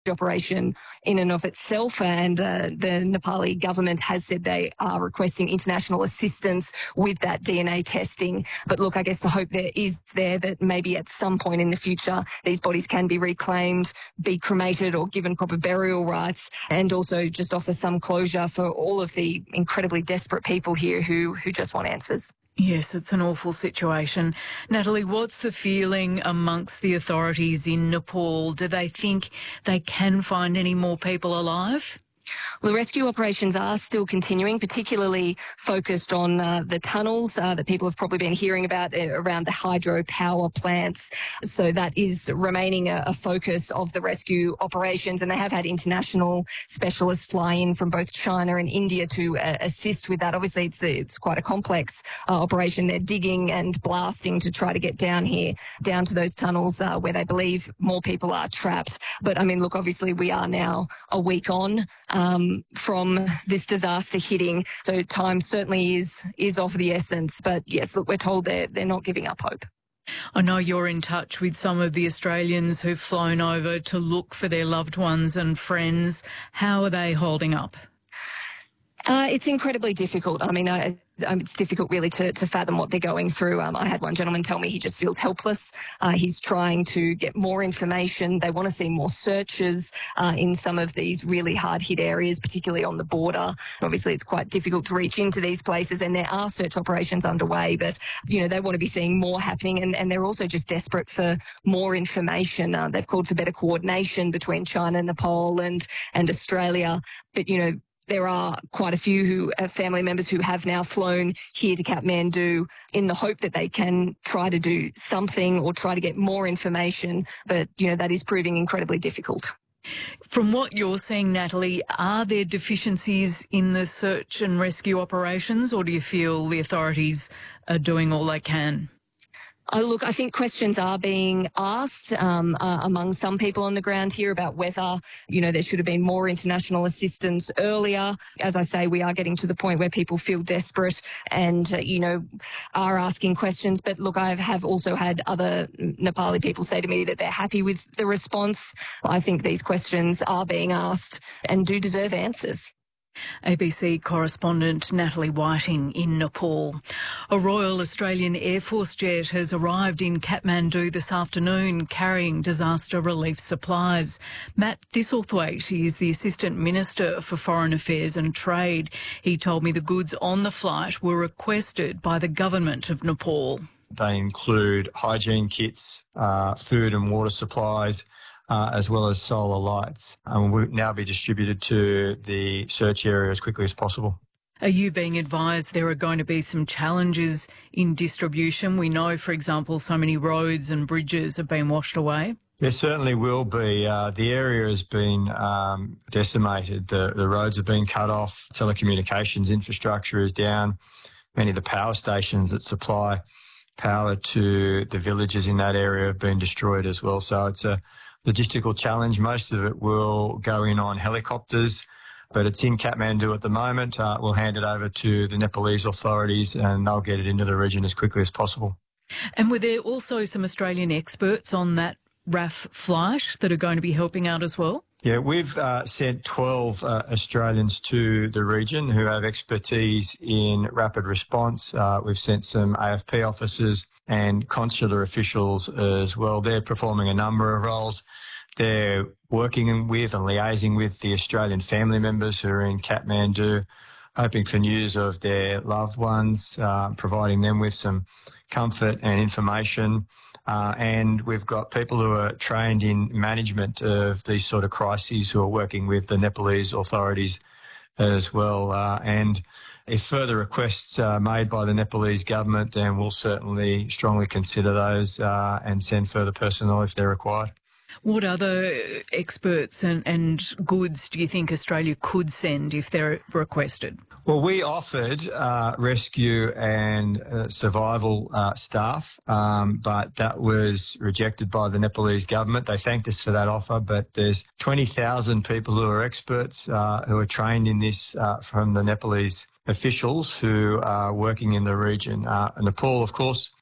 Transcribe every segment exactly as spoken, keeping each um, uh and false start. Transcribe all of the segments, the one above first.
operation in and of itself, and uh, the Nepali government has said they are requesting international assistance with that D N A testing. But look, I guess the hope there is there that maybe at some point in the future these bodies can be reclaimed, be cremated or given proper burial rights, and also just offer some closure for all of the incredibly desperate people here who, who just want answers. Yes, it's an awful situation. Natalie, what's the feeling amongst the authorities in Nepal? Do they think they can find any more people alive? The rescue operations are still continuing, particularly focused on uh, the tunnels uh, that people have probably been hearing about uh, around the hydropower plants. So that is remaining a, a focus of the rescue operations, and they have had international specialists fly in from both China and India to uh, assist with that. Obviously, it's, it's quite a complex uh, operation. They're digging and blasting to try to get down here, down to those tunnels uh, where they believe more people are trapped. But, I mean, look, obviously we are now a week on Um, from this disaster hitting. So time certainly is is of the essence. But yes, look, we're told they're, they're not giving up hope. I know you're in touch with some of the Australians who've flown over to look for their loved ones and friends. How are they holding up? Uh, it's incredibly difficult. I mean, I, um, it's difficult really to, to fathom what they're going through. Um, I had one gentleman tell me he just feels helpless. Uh, he's trying to get more information. They want to see more searches uh, in some of these really hard-hit areas, particularly on the border. Obviously, it's quite difficult to reach into these places, and there are search operations underway, but, you know, they want to be seeing more happening, and, and they're also just desperate for more information. Uh, they've called for better coordination between China, Nepal and, and Australia. But, you know, there are quite a few who have family members who have now flown here to Kathmandu in the hope that they can try to do something or try to get more information. But, you know, that is proving incredibly difficult. From what you're seeing, Natalie, are there deficiencies in the search and rescue operations, or do you feel the authorities are doing all they can? Oh, look, I think questions are being asked um, uh, among some people on the ground here about whether, you know, there should have been more international assistance earlier. As I say, we are getting to the point where people feel desperate and, uh, you know, are asking questions. But look, I have also had other Nepali people say to me that they're happy with the response. I think these questions are being asked and do deserve answers. A B C correspondent Natalie Whiting in Nepal. A Royal Australian Air Force jet has arrived in Kathmandu this afternoon carrying disaster relief supplies. Matt Thistlethwaite is the Assistant Minister for Foreign Affairs and Trade. He told me the goods on the flight were requested by the government of Nepal. They include hygiene kits, uh, food and water supplies, Uh, as well as solar lights, and will now be distributed to the search area as quickly as possible. Are you being advised there are going to be some challenges in distribution? We know, for example, so many roads and bridges have been washed away. There certainly will be. Uh, the area has been um, decimated. The, the roads have been cut off. Telecommunications infrastructure is down. Many of the power stations that supply power to the villages in that area have been destroyed as well. So it's a logistical challenge. Most of it will go in on helicopters, but it's in Kathmandu at the moment. Uh, we'll hand it over to the Nepalese authorities and they'll get it into the region as quickly as possible. And were there also some Australian experts on that R A F flight that are going to be helping out as well? Yeah, we've uh, sent twelve uh, Australians to the region who have expertise in rapid response. Uh, we've sent some A F P officers and consular officials as well. They're performing a number of roles. They're working with and liaising with the Australian family members who are in Kathmandu, hoping for news of their loved ones, uh, providing them with some comfort and information. Uh, and we've got people who are trained in management of these sort of crises who are working with the Nepalese authorities as well. Uh, and if further requests are made by the Nepalese government, then we'll certainly strongly consider those uh, and send further personnel if they're required. What other experts and, and goods do you think Australia could send if they're requested? Well, we offered uh, rescue and uh, survival uh, staff, um, but that was rejected by the Nepalese government. They thanked us for that offer, but there's twenty thousand people who are experts uh, who are trained in this uh, from the Nepalese officials who are working in the region. Uh, Nepal, of course,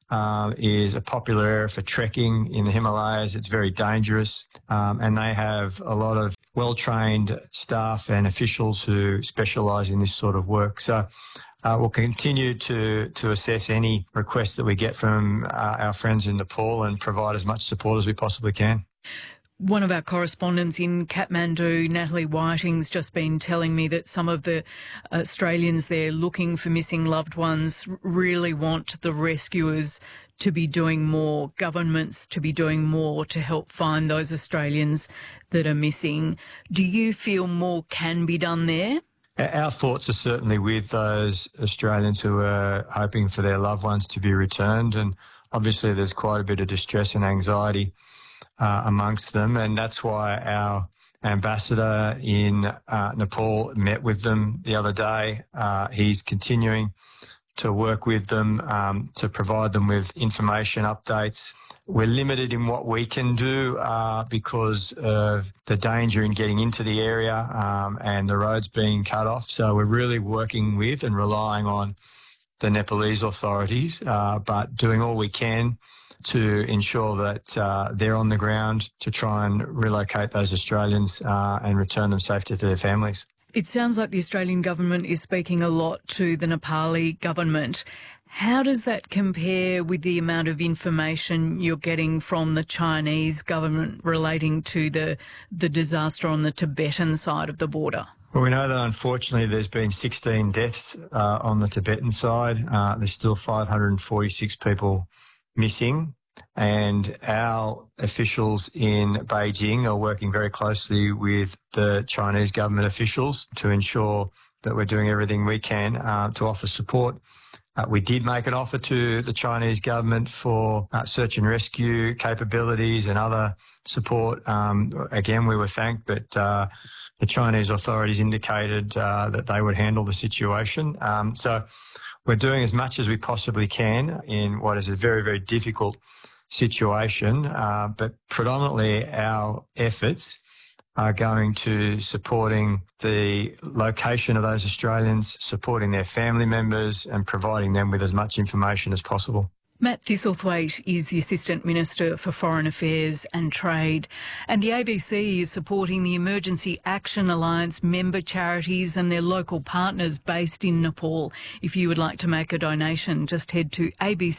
uh, is a popular area for trekking in the Himalayas. It's very dangerous, um, and they have a lot of well-trained staff and officials who specialise in this sort of work. So uh, we'll continue to, to assess any requests that we get from uh, our friends in Nepal and provide as much support as we possibly can. One of our correspondents in Kathmandu, Natalie Whiting's just been telling me that some of the Australians there looking for missing loved ones really want the rescuers to be doing more, governments to be doing more to help find those Australians that are missing. Do you feel more can be done there? Our thoughts are certainly with those Australians who are hoping for their loved ones to be returned, and obviously there's quite a bit of distress and anxiety Uh, amongst them, and that's why our ambassador in uh, Nepal met with them the other day. Uh, he's continuing to work with them um, to provide them with information updates. We're limited in what we can do uh, because of the danger in getting into the area um, and the roads being cut off. So we're really working with and relying on the Nepalese authorities, uh, but doing all we can to ensure that uh, they're on the ground to try and relocate those Australians uh, and return them safely to their families. It sounds like the Australian government is speaking a lot to the Nepali government. How does that compare with the amount of information you're getting from the Chinese government relating to the, the disaster on the Tibetan side of the border? Well, we know that unfortunately there's been sixteen deaths uh, on the Tibetan side. Uh, there's still five hundred forty-six people missing, and our officials in Beijing are working very closely with the Chinese government officials to ensure that we're doing everything we can uh, to offer support. Uh, we did make an offer to the Chinese government for uh, search and rescue capabilities and other support. Um, again, we were thanked, but uh, the Chinese authorities indicated uh, that they would handle the situation. Um, so we're doing as much as we possibly can in what is a very, very difficult situation, uh, but predominantly our efforts are going to supporting the location of those Australians, supporting their family members and providing them with as much information as possible. Matt Thistlethwaite is the Assistant Minister for Foreign Affairs and Trade, and the A B C is supporting the Emergency Action Alliance member charities and their local partners based in Nepal. If you would like to make a donation, just head to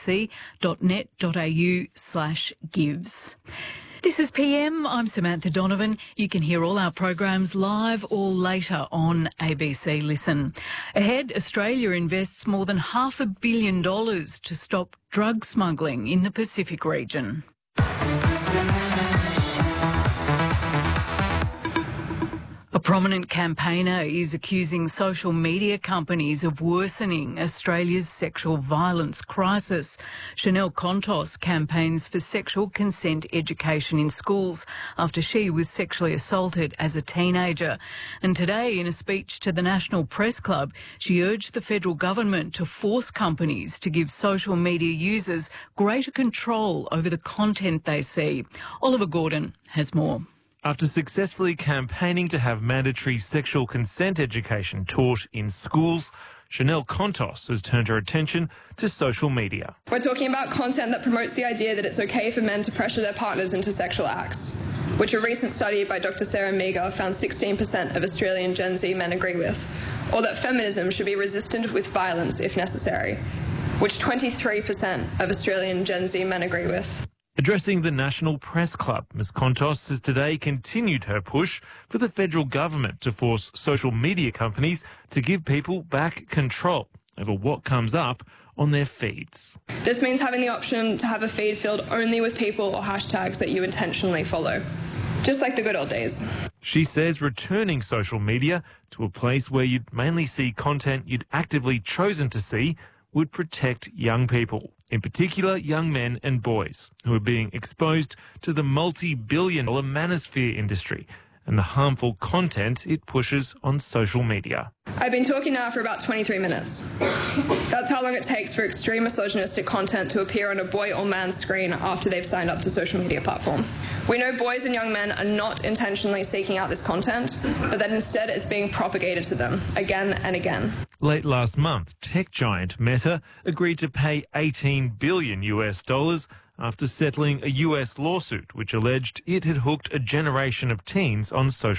abc.net.au slash gives. This is P M. I'm Samantha Donovan. You can hear all our programs live or later on A B C Listen. Ahead, Australia invests more than half a billion dollars to stop drug smuggling in the Pacific region. A prominent campaigner is accusing social media companies of worsening Australia's sexual violence crisis. Chanel Contos campaigns for sexual consent education in schools after she was sexually assaulted as a teenager. And today, in a speech to the National Press Club, she urged the federal government to force companies to give social media users greater control over the content they see. Oliver Gordon has more. After successfully campaigning to have mandatory sexual consent education taught in schools, Chanel Contos has turned her attention to social media. We're talking about content that promotes the idea that it's okay for men to pressure their partners into sexual acts, which a recent study by Doctor Sarah Meagher found sixteen percent of Australian Gen Z men agree with, or that feminism should be resistant with violence if necessary, which twenty-three percent of Australian Gen Z men agree with. Addressing the National Press Club, Miz Contos has today continued her push for the federal government to force social media companies to give people back control over what comes up on their feeds. This means having the option to have a feed filled only with people or hashtags that you intentionally follow, just like the good old days. She says returning social media to a place where you'd mainly see content you'd actively chosen to see would protect young people, in particular young men and boys who are being exposed to the multi-billion dollar manosphere industry and the harmful content it pushes on social media. I've been talking now for about twenty-three minutes. That's how long it takes for extreme misogynistic content to appear on a boy or man's screen after they've signed up to social media platform. We know boys and young men are not intentionally seeking out this content, but that instead it's being propagated to them again and again. Late last month, tech giant Meta agreed to pay eighteen billion U S dollars after settling a U S lawsuit which alleged it had hooked a generation of teens on social